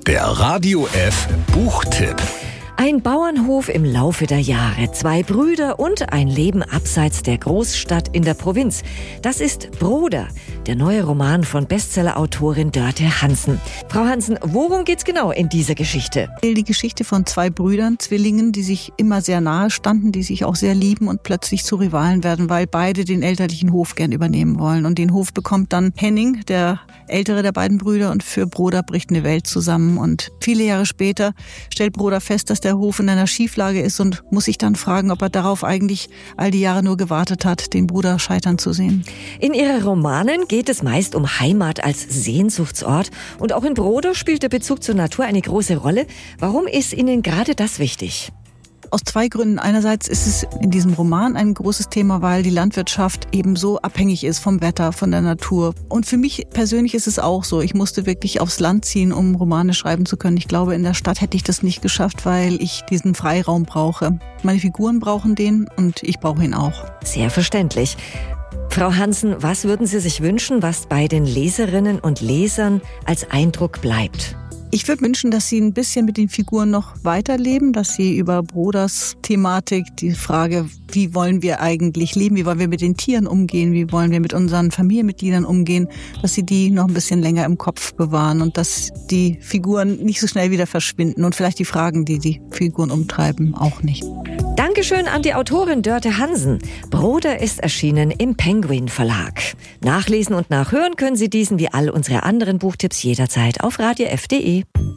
Der Radio F Buchtipp. Ein Bauernhof im Laufe der Jahre, 2 Brüder und ein Leben abseits der Großstadt in der Provinz. Das ist Broder, der neue Roman von Bestsellerautorin Dörte Hansen. Frau Hansen, worum geht's genau in dieser Geschichte? Die Geschichte von 2 Brüdern, Zwillingen, die sich immer sehr nahe standen, die sich auch sehr lieben und plötzlich zu Rivalen werden, weil beide den elterlichen Hof gern übernehmen wollen. Und den Hof bekommt dann Henning, der ältere der beiden Brüder, und für Broder bricht eine Welt zusammen. Und viele Jahre später stellt Broder fest, dass der Hof in einer Schieflage ist und muss sich dann fragen, ob er darauf eigentlich all die Jahre nur gewartet hat, den Bruder scheitern zu sehen. In Ihren Romanen geht es meist um Heimat als Sehnsuchtsort und auch in Broder spielt der Bezug zur Natur eine große Rolle. Warum ist Ihnen gerade das wichtig? Aus 2 Gründen. Einerseits ist es in diesem Roman ein großes Thema, weil die Landwirtschaft eben so abhängig ist vom Wetter, von der Natur. Und für mich persönlich ist es auch so. Ich musste wirklich aufs Land ziehen, um Romane schreiben zu können. Ich glaube, in der Stadt hätte ich das nicht geschafft, weil ich diesen Freiraum brauche. Meine Figuren brauchen den und ich brauche ihn auch. Sehr verständlich. Frau Hansen, was würden Sie sich wünschen, was bei den Leserinnen und Lesern als Eindruck bleibt? Ich würde wünschen, dass sie ein bisschen mit den Figuren noch weiterleben, dass sie über Broders Thematik, die Frage, wie wollen wir eigentlich leben, wie wollen wir mit den Tieren umgehen, wie wollen wir mit unseren Familienmitgliedern umgehen, dass sie die noch ein bisschen länger im Kopf bewahren und dass die Figuren nicht so schnell wieder verschwinden und vielleicht die Fragen, die die Figuren umtreiben, auch nicht. Dankeschön an die Autorin Dörte Hansen. Broder ist erschienen im Penguin Verlag. Nachlesen und nachhören können Sie diesen wie all unsere anderen Buchtipps jederzeit auf radiof.de.